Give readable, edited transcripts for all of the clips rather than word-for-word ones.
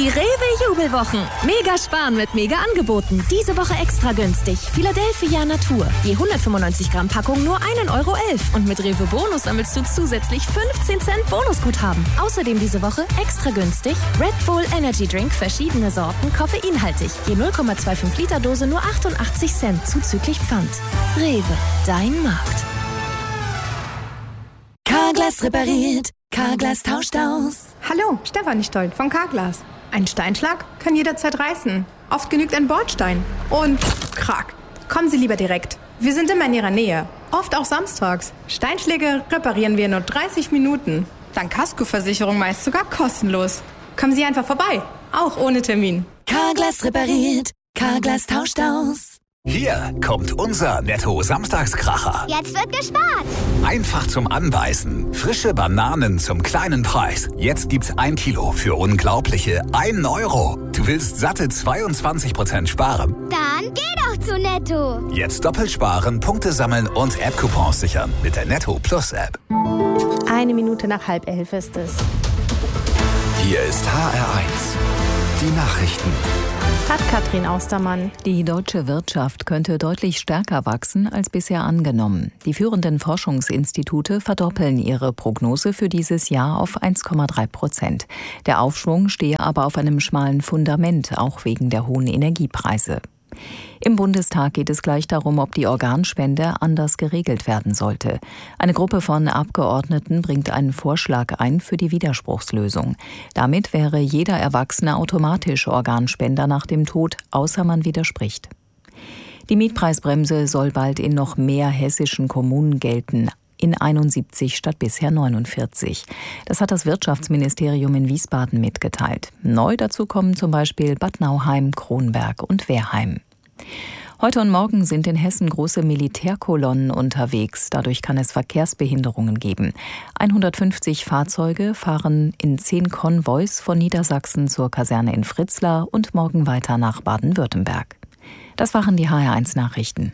Rewe-Jubelwochen. Mega sparen mit Mega-Angeboten. Diese Woche extra günstig. Philadelphia Natur. Je 195 Gramm Packung nur 1,11 € und mit Rewe Bonus sammelst du zusätzlich 15 Cent Bonusguthaben. Außerdem diese Woche extra günstig Red Bull Energy Drink, verschiedene Sorten, koffeinhaltig. Je 0,25 Liter Dose nur 88 Cent zuzüglich Pfand. Rewe, dein Markt. Carglass repariert. Carglass tauscht aus. Hallo, Stefanie Stoll von Carglass. Ein Steinschlag kann jederzeit reißen. Oft genügt ein Bordstein. Und krack. Kommen Sie lieber direkt. Wir sind immer in Ihrer Nähe. Oft auch samstags. Steinschläge reparieren wir in nur 30 Minuten. Dank Kaskoversicherung meist sogar kostenlos. Kommen Sie einfach vorbei. Auch ohne Termin. Carglass repariert. Carglass tauscht aus. Hier kommt unser Netto-Samstagskracher. Jetzt wird gespart. Einfach zum Anbeißen. Frische Bananen zum kleinen Preis. Jetzt gibt's 1 Kilo für unglaubliche 1 €. Du willst satte 22% sparen? Dann geh doch zu Netto. Jetzt doppelt sparen, Punkte sammeln und App-Coupons sichern mit der Netto Plus App. 11:01 ist es. Hier ist HR1. Die Nachrichten. Hat Katrin Austermann. Die deutsche Wirtschaft könnte deutlich stärker wachsen als bisher angenommen. Die führenden Forschungsinstitute verdoppeln ihre Prognose für dieses Jahr auf 1,3%. Der Aufschwung stehe aber auf einem schmalen Fundament, auch wegen der hohen Energiepreise. Im Bundestag geht es gleich darum, ob die Organspende anders geregelt werden sollte. Eine Gruppe von Abgeordneten bringt einen Vorschlag ein für die Widerspruchslösung. Damit wäre jeder Erwachsene automatisch Organspender nach dem Tod, außer man widerspricht. Die Mietpreisbremse soll bald in noch mehr hessischen Kommunen gelten. In 71 statt bisher 49. Das hat das Wirtschaftsministerium in Wiesbaden mitgeteilt. Neu dazu kommen zum Beispiel Bad Nauheim, Kronberg und Wehrheim. Heute und morgen sind in Hessen große Militärkolonnen unterwegs. Dadurch kann es Verkehrsbehinderungen geben. 150 Fahrzeuge fahren in 10 Konvois von Niedersachsen zur Kaserne in Fritzlar und morgen weiter nach Baden-Württemberg. Das waren die HR1 Nachrichten.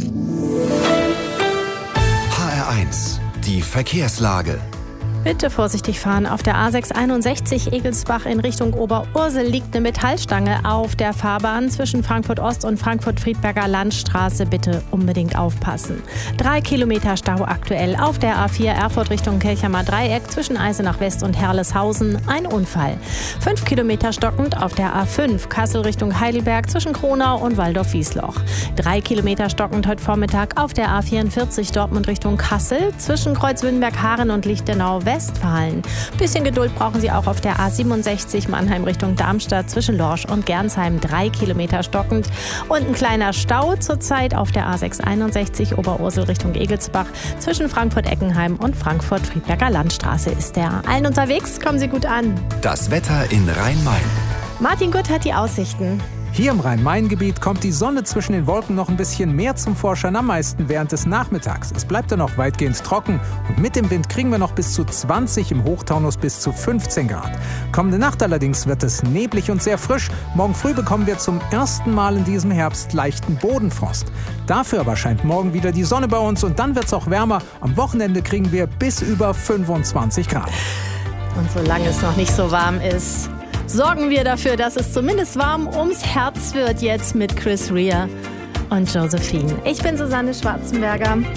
HR1, die Verkehrslage. Bitte vorsichtig fahren. Auf der A661 Egelsbach in Richtung Oberursel liegt eine Metallstange auf der Fahrbahn zwischen Frankfurt Ost und Frankfurt-Friedberger Landstraße. Bitte unbedingt aufpassen. 3 Kilometer Stau aktuell auf der A4 Erfurt Richtung Kelchamer Dreieck zwischen Eisenach West und Herleshausen. Ein Unfall. 5 Kilometer stockend auf der A5 Kassel Richtung Heidelberg zwischen Kronau und Waldorf-Wiesloch. 3 Kilometer stockend heute Vormittag auf der A44 Dortmund Richtung Kassel zwischen Kreuzwinberg-Haaren und Lichtenau-Westfalen. Bisschen Geduld brauchen Sie auch auf der A67 Mannheim Richtung Darmstadt zwischen Lorsch und Gernsheim. 3 Kilometer stockend. Und ein kleiner Stau zurzeit auf der A661 Oberursel Richtung Egelsbach zwischen Frankfurt-Eckenheim und Frankfurt-Friedberger Landstraße ist der. Allen unterwegs, kommen Sie gut an. Das Wetter in Rhein-Main. Martin Gutt hat die Aussichten. Hier im Rhein-Main-Gebiet kommt die Sonne zwischen den Wolken noch ein bisschen mehr zum Vorschein, am meisten während des Nachmittags. Es bleibt dann noch weitgehend trocken und mit dem Wind kriegen wir noch bis zu 20, im Hochtaunus bis zu 15 Grad. Kommende Nacht allerdings wird es neblig und sehr frisch. Morgen früh bekommen wir zum ersten Mal in diesem Herbst leichten Bodenfrost. Dafür aber scheint morgen wieder die Sonne bei uns und dann wird es auch wärmer. Am Wochenende kriegen wir bis über 25 Grad. Und solange es noch nicht so warm ist, sorgen wir dafür, dass es zumindest warm ums Herz wird jetzt mit Chris Rea und Josephine. Ich bin Susanne Schwarzenberger.